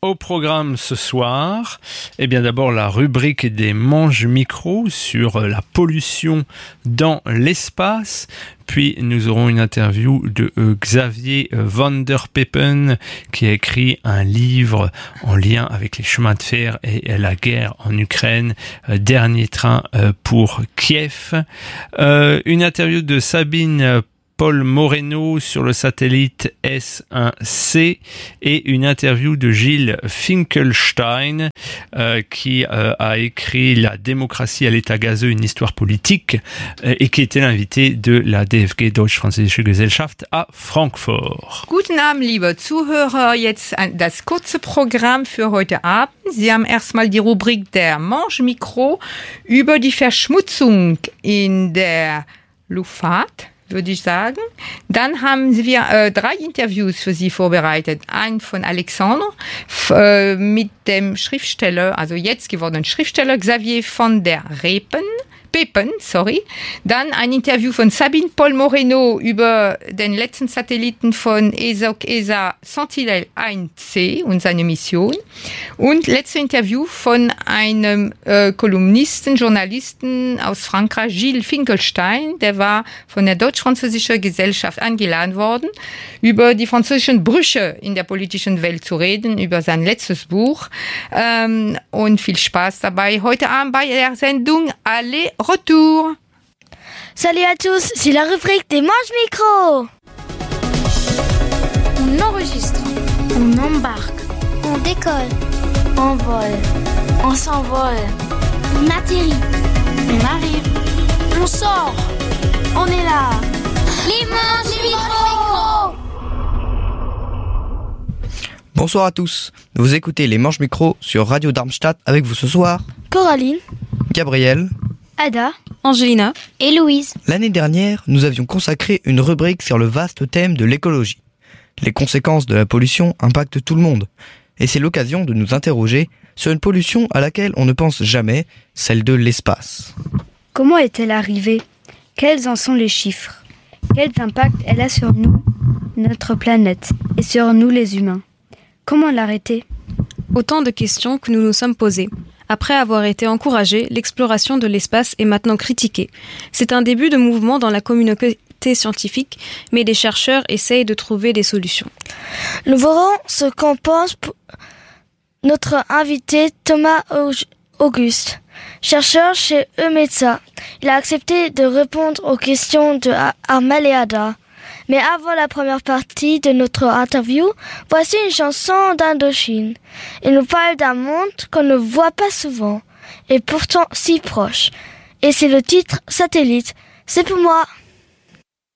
Au programme ce soir, eh bien d'abord la rubrique des manches micro sur la pollution dans l'espace. Puis nous aurons une interview de Xavier van der Peppen qui a écrit un livre en lien avec les chemins de fer et la guerre en Ukraine, Dernier train pour Kiev. Une interview de Sabine Paul Moreno sur le satellite S1C et une interview de Gilles Finkelstein qui a écrit La démocratie à l'état gazeux, une histoire politique et qui était l'invité de la DFG Deutsch-Französische Gesellschaft à Francfort. Guten Abend, liebe Zuhörer. Jetzt das kurze Programm für heute Abend. Sie haben erstmal die Rubrik der Manche Micro über die Verschmutzung in der Luftfahrt, würde ich sagen. Dann haben wir 3 Interviews für Sie vorbereitet. Ein von Alexandre mit dem Schriftsteller, also jetzt gewordenen Schriftsteller Xavier van der Peppen. Dann ein Interview von Sabine Paul Moreno über den letzten Satelliten von ESA Sentinel-1C und seine Mission. Und letztes Interview von einem Kolumnisten, Journalisten aus Frankreich, Gilles Finkelstein. Der war von der Deutsch-Französischen Gesellschaft eingeladen worden, über die französischen Brüche in der politischen Welt zu reden, über sein letztes Buch. Und viel Spaß dabei heute Abend bei der Sendung Allez, Retour. Salut à tous, c'est la rubrique des manches micro. On enregistre, on embarque, On décolle, on vole, on s'envole, on atterrit, on arrive, on sort, on est là. les manches micro. Bonsoir à tous, vous écoutez les manches micro sur Radio Darmstadt avec vous ce soir, Coraline, Gabriel. Ada, Angelina et Louise. L'année dernière, nous avions consacré une rubrique sur le vaste thème de l'écologie. Les conséquences de la pollution impactent tout le monde, et c'est l'occasion de nous interroger sur une pollution à laquelle on ne pense jamais, celle de l'espace. Comment est-elle arrivée ? Quels en sont les chiffres ? Quel impact elle a sur nous, notre planète, et sur nous les humains ? Comment l'arrêter ? Autant de questions que nous nous sommes posées. Après avoir été encouragés, l'exploration de l'espace est maintenant critiquée. C'est un début de mouvement dans la communauté scientifique, mais les chercheurs essayent de trouver des solutions. Nous verrons ce qu'en pense notre invité Thomas Auguste, chercheur chez EMETSA. Il a accepté de répondre aux questions de Armel et Ada. Mais avant la première partie de notre interview, voici une chanson d'Indochine. Il nous parle d'un monde qu'on ne voit pas souvent, et pourtant si proche. Et c'est le titre Satellite. C'est pour moi.